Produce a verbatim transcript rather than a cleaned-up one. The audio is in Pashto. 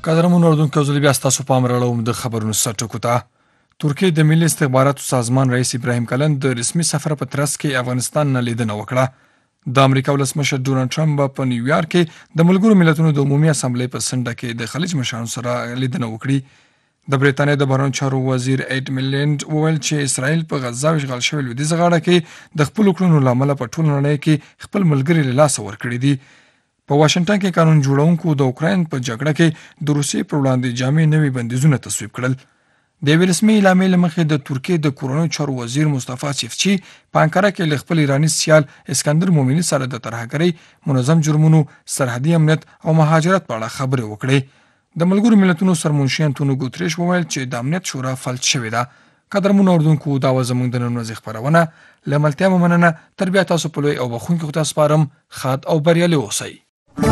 قدرمن اردوونکو زه بیا ستاسو پام راړوم د خبرونو سرټکو ته. ترکیې د ملي استخباراتو سازمان رئیس ابراهیم کلن د رسمي سفر په ترڅ کې افغانستان نه لیدنه وکړه. د امریکا ولسمشر ډونالډ ټرمپ په نیویارک کې د ملګرو ملتونو د عمومي اسامبلې په سنډه کې د خلیج مشرانو سره لیدنه وکړي. د بریتانیا د بهرنیو چارو وزیر ایډ میلینډ وویل چې اسرائیل په غزا او اشغال شوې لویدیځه غاړه کې د خپلو کړنو له امله په ټوله نړۍ کې خپل ملګري له لاسه ورکړي دي. په واشنگټن کې قانون جوړونکو د اوکراین په جګړه کې د روسیې پر وړاندې جامع نوي بندیزونه تصویب کړل. د یوې رسمي اعلامیې له مخې د ترکیې د کورنیو چارو وزیر مصطفی چیفچي په انکاره کې له خپل ایراني سیال اسکندر مومني سره د ترهګرۍ، منظم جرمونو، سرحدي امنیت او مهاجرت په اړه خبرې وکړې. د ملګرو ملتونو سرمنشي انټونیو ګوتریش وویل چې د امنیت شورا فلج شوې ده. قدرمن اردوونکو دا و زموږ د نن ورځې خپرونه. له ملتیا مو مننه. تر بیا تاسو په لوی او بخښونکي خدای سپارم. ښاد او بریالي اوسئ.